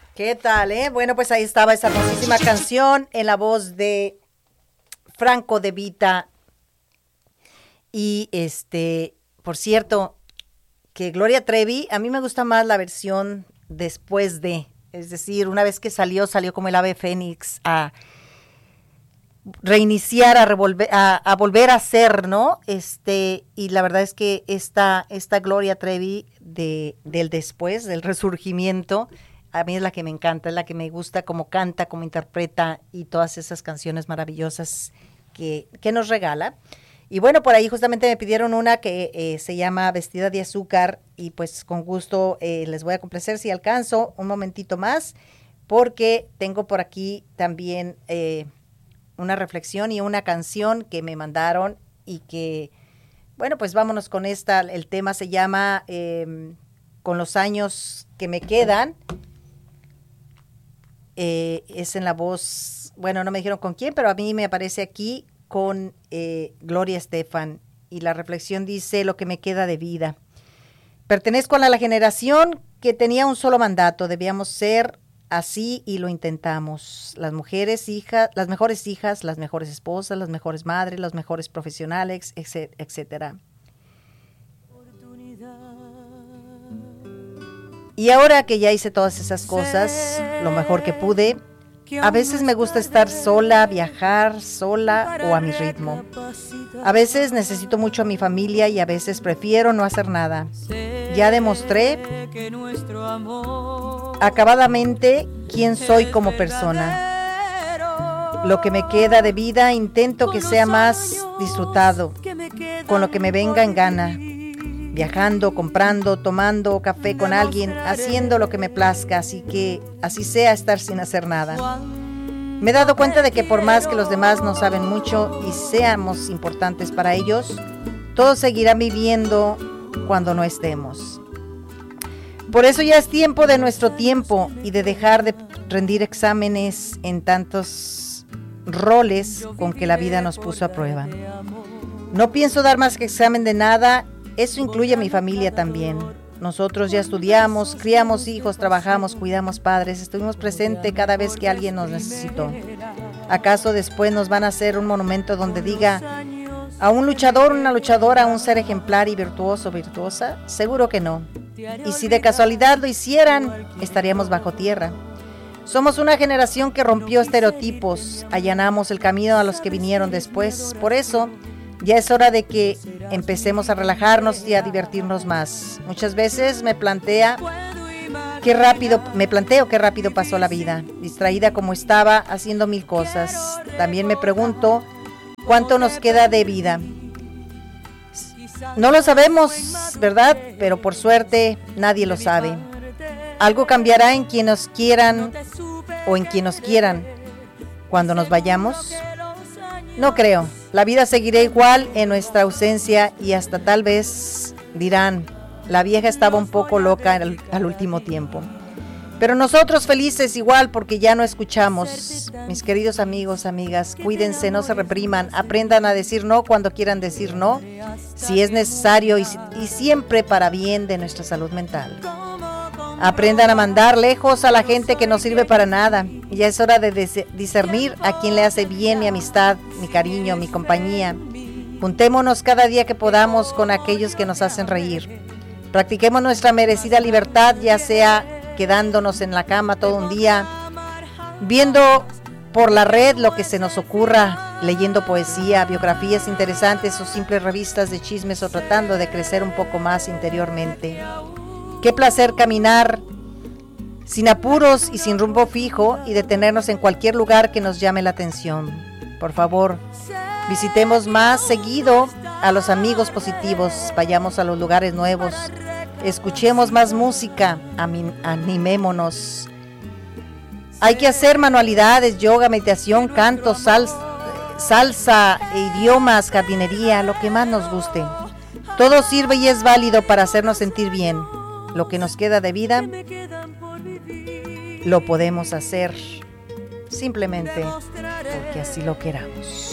¿Qué tal, eh? Bueno, pues ahí estaba esa hermosísima canción en la voz de Franco De Vita. Y por cierto, que Gloria Trevi, a mí me gusta más la versión después de, es decir, una vez que salió como el ave fénix a reiniciar, a volver a ser, ¿no? Y la verdad es que esta Gloria Trevi del después, del resurgimiento, a mí es la que me encanta, es la que me gusta cómo canta, cómo interpreta y todas esas canciones maravillosas que nos regala. Y bueno, por ahí justamente me pidieron una que se llama Vestida de Azúcar y pues con gusto les voy a complacer si alcanzo un momentito más, porque tengo por aquí también una reflexión y una canción que me mandaron y que, bueno, pues vámonos con esta. El tema se llama Con los años que me quedan. Es en la voz, bueno, no me dijeron con quién, pero a mí me aparece aquí con Gloria Estefan, y la reflexión dice: lo que me queda de vida. Pertenezco a la generación que tenía un solo mandato: debíamos ser así y lo intentamos. Las mejores hijas, las mejores esposas, las mejores madres, las mejores profesionales, etcétera. Y ahora que ya hice todas esas cosas, lo mejor que pude, a veces me gusta estar sola, viajar sola o a mi ritmo. A veces necesito mucho a mi familia y a veces prefiero no hacer nada. Ya demostré acabadamente quién soy como persona. Lo que me queda de vida intento que sea más disfrutado, con lo que me venga en gana. Viajando, comprando, tomando café con alguien, haciendo lo que me plazca, así sea estar sin hacer nada. Me he dado cuenta de que por más que los demás no saben mucho y seamos importantes para ellos, todos seguirán viviendo cuando no estemos. Por eso ya es tiempo de nuestro tiempo y de dejar de rendir exámenes en tantos roles con que la vida nos puso a prueba. No pienso dar más que examen de nada. Eso incluye a mi familia también. Nosotros ya estudiamos, criamos hijos, trabajamos, cuidamos padres, estuvimos presentes cada vez que alguien nos necesitó. ¿Acaso después nos van a hacer un monumento donde diga a un luchador, una luchadora, a un ser ejemplar y virtuoso, virtuosa? Seguro que no. Y si de casualidad lo hicieran, estaríamos bajo tierra. Somos una generación que rompió estereotipos, allanamos el camino a los que vinieron después. Por eso, ya es hora de que empecemos a relajarnos y a divertirnos más. Muchas veces me planteo qué rápido pasó la vida, distraída como estaba, haciendo mil cosas. También me pregunto cuánto nos queda de vida. No lo sabemos, ¿verdad? Pero por suerte nadie lo sabe. Algo cambiará en quien nos quieran o en quien nos quieran. Cuando nos vayamos, no creo. La vida seguirá igual en nuestra ausencia y hasta tal vez dirán, la vieja estaba un poco loca al último tiempo. Pero nosotros felices igual porque ya no escuchamos. Mis queridos amigos, amigas, cuídense, no se repriman, aprendan a decir no cuando quieran decir no, si es necesario y siempre para bien de nuestra salud mental. Aprendan a mandar lejos a la gente que no sirve para nada. Ya es hora de discernir a quién le hace bien mi amistad, mi cariño, mi compañía. Juntémonos cada día que podamos con aquellos que nos hacen reír. Practiquemos nuestra merecida libertad, ya sea quedándonos en la cama todo un día, viendo por la red lo que se nos ocurra, leyendo poesía, biografías interesantes o simples revistas de chismes, o tratando de crecer un poco más interiormente. Qué placer caminar sin apuros y sin rumbo fijo y detenernos en cualquier lugar que nos llame la atención. Por favor, visitemos más seguido a los amigos positivos, vayamos a los lugares nuevos, escuchemos más música, animémonos. Hay que hacer manualidades, yoga, meditación, canto, salsa, idiomas, jardinería, lo que más nos guste. Todo sirve y es válido para hacernos sentir bien. Lo que nos queda de vida, lo podemos hacer simplemente porque así lo queramos.